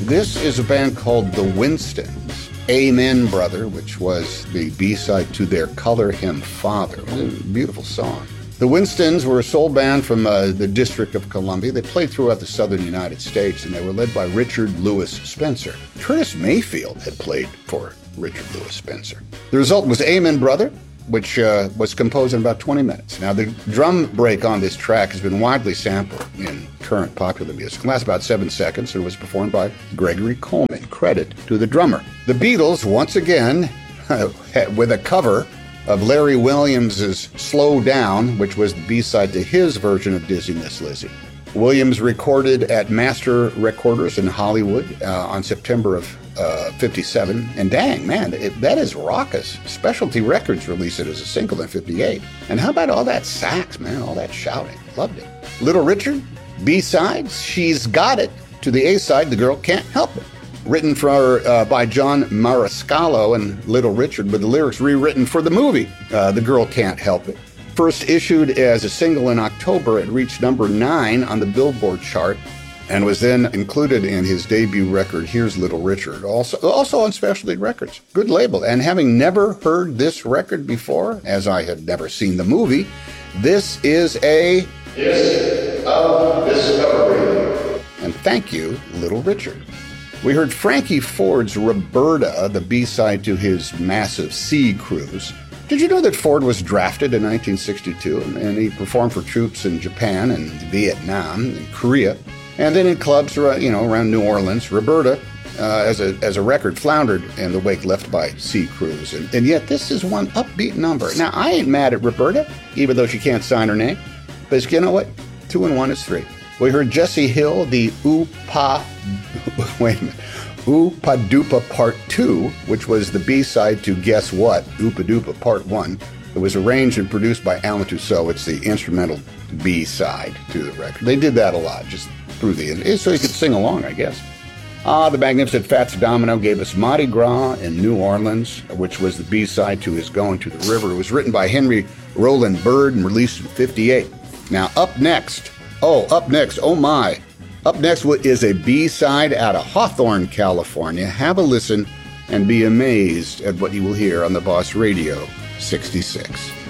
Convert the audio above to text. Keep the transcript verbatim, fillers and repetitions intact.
This is a band called The Winstons. Amen, Brother, which was the B-side to their Color Him Father. A beautiful song. The Winstons were a soul band from uh, the District of Columbia. They played throughout the southern United States, and they were led by Richard Lewis Spencer. Curtis Mayfield had played for Richard Lewis Spencer. The result was Amen, Brother, which uh, was composed in about twenty minutes. Now, the drum break on this track has been widely sampled in current popular music. It lasts about seven seconds and was performed by Gregory Coleman. Credit to the drummer. The Beatles, once again, with a cover of Larry Williams' Slow Down, which was the B-side to his version of Dizziness Lizzie. Williams recorded at Master Recorders in Hollywood uh, on September of uh, fifty-seven. And dang, man, it, that is raucous. Specialty Records released it as a single in fifty-eight. And how about all that sax, man, all that shouting? Loved it. Little Richard, B-side, She's Got It. To the A-side, The Girl Can't Help It. Written for uh, by John Mariscalco and Little Richard, with the lyrics rewritten for the movie, uh, The Girl Can't Help It. First issued as a single in October, it reached number nine on the Billboard chart and was then included in his debut record, Here's Little Richard, also, also on Specialty Records. Good label. And having never heard this record before, as I had never seen the movie, this is a disc of discovery. And thank you, Little Richard. We heard Frankie Ford's Roberta, the B-side to his massive Sea Cruise. Did you know that Ford was drafted in nineteen sixty-two, and he performed for troops in Japan and Vietnam and Korea, and then in clubs around, you know, around New Orleans? Roberta, uh, as a as a record, floundered in the wake left by Sea Cruise, and, and yet this is one upbeat number. Now, I ain't mad at Roberta, even though she can't sign her name, but you know what? Two and one is three. We heard Jesse Hill, the Oopa, wait a minute, Oopa Doopa Part two, which was the B-side to Guess What, Oopa Doopa Part one. It was arranged and produced by Alan Toussaint. It's the instrumental B-side to the record. They did that a lot, just through the, so you could sing along, I guess. Ah, the magnificent Fats Domino gave us Mardi Gras in New Orleans, which was the B-side to his Going to the River. It was written by Henry Roland Bird and released in fifty-eight. Now, up next, oh, up next, oh my. Up next is a B-side out of Hawthorne, California. Have a listen and be amazed at what you will hear on the Boss Radio sixty-six.